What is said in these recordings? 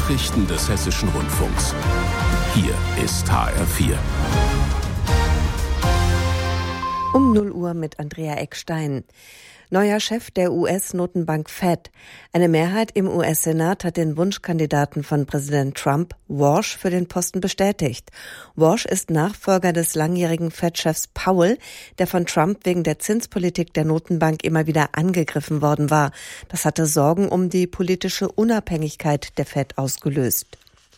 Nachrichten des Hessischen Rundfunks. Hier ist HR4. Um 0 Uhr mit Andrea Eckstein. Neuer Chef der US-Notenbank Fed. Eine Mehrheit im US-Senat hat den Wunschkandidaten von Präsident Trump, Warsh, für den Posten bestätigt. Warsh ist Nachfolger des langjährigen Fed-Chefs Powell, der von Trump wegen der Zinspolitik der Notenbank immer wieder angegriffen worden war. Das hatte Sorgen um die politische Unabhängigkeit der Fed ausgelöst.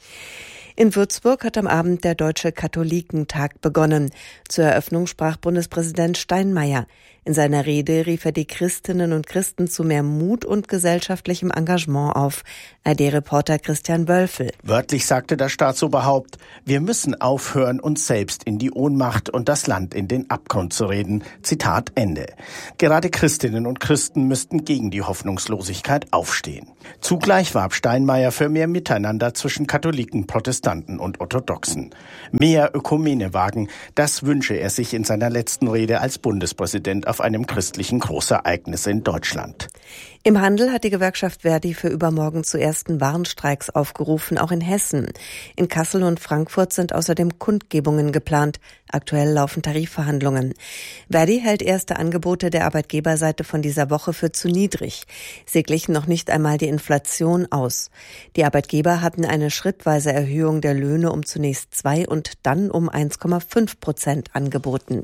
In Würzburg hat am Abend der Deutsche Katholikentag begonnen. Zur Eröffnung sprach Bundespräsident Steinmeier. In seiner Rede rief er die Christinnen und Christen zu mehr Mut und gesellschaftlichem Engagement auf. ARD-Reporter Christian Wölfel. Wörtlich sagte das Staatsoberhaupt: Wir müssen aufhören, uns selbst in die Ohnmacht und das Land in den Abgrund zu reden. Zitat Ende. Gerade Christinnen und Christen müssten gegen die Hoffnungslosigkeit aufstehen. Zugleich warb Steinmeier für mehr Miteinander zwischen Katholiken, Protestanten und Orthodoxen. Mehr Ökumene wagen, das wünsche er sich in seiner letzten Rede als Bundespräsident auf einem christlichen Großereignis in Deutschland. Im Handel hat die Gewerkschaft Verdi für übermorgen zu ersten Warnstreiks aufgerufen, auch in Hessen. In Kassel und Frankfurt sind außerdem Kundgebungen geplant. Aktuell laufen Tarifverhandlungen. Verdi hält erste Angebote der Arbeitgeberseite von dieser Woche für zu niedrig. Sie glichen noch nicht einmal die Inflation aus. Die Arbeitgeber hatten eine schrittweise Erhöhung der Löhne um zunächst 2 und dann um 1,5% angeboten.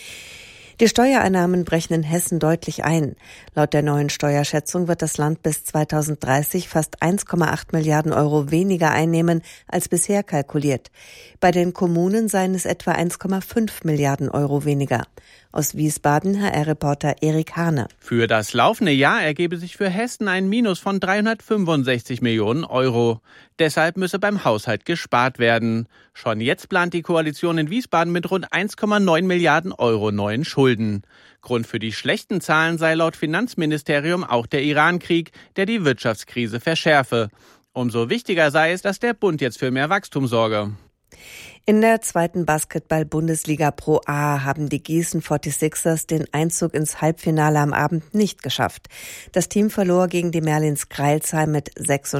Die Steuereinnahmen brechen in Hessen deutlich ein. Laut der neuen Steuerschätzung wird das Land bis 2030 fast 1,8 Milliarden Euro weniger einnehmen als bisher kalkuliert. Bei den Kommunen seien es etwa 1,5 Milliarden Euro weniger. Aus Wiesbaden HR-Reporter Erik Hahne. Für das laufende Jahr ergebe sich für Hessen ein Minus von 365 Millionen Euro. Deshalb müsse beim Haushalt gespart werden. Schon jetzt plant die Koalition in Wiesbaden mit rund 1,9 Milliarden Euro neuen Schulden. Grund für die schlechten Zahlen sei laut Finanzministerium auch der Iran-Krieg, der die Wirtschaftskrise verschärfe. Umso wichtiger sei es, dass der Bund jetzt für mehr Wachstum sorge. In der zweiten Basketball-Bundesliga Pro A haben die Gießen 46ers den Einzug ins Halbfinale am Abend nicht geschafft. Das Team verlor gegen die Merlins Crailsheim mit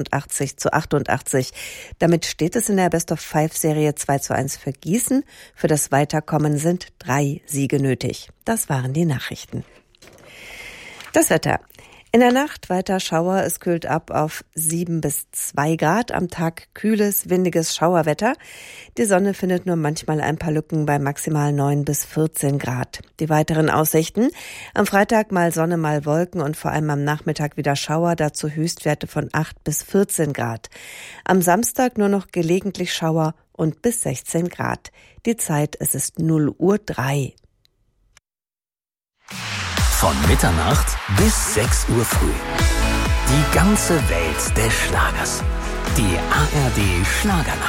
86-88. Damit steht es in der Best-of-5-Serie 2:1 für Gießen. Für das Weiterkommen sind 3 Siege nötig. Das waren die Nachrichten. Das Wetter. In der Nacht weiter Schauer, es kühlt ab auf 7 bis 2 Grad. Am Tag kühles, windiges Schauerwetter. Die Sonne findet nur manchmal ein paar Lücken bei maximal 9 bis 14 Grad. Die weiteren Aussichten: am Freitag mal Sonne, mal Wolken und vor allem am Nachmittag wieder Schauer, dazu Höchstwerte von 8 bis 14 Grad. Am Samstag nur noch gelegentlich Schauer und bis 16 Grad. Die Zeit, es ist 0:03 Uhr. Von Mitternacht bis 6 Uhr früh. Die ganze Welt des Schlagers. Die ARD Schlagernacht.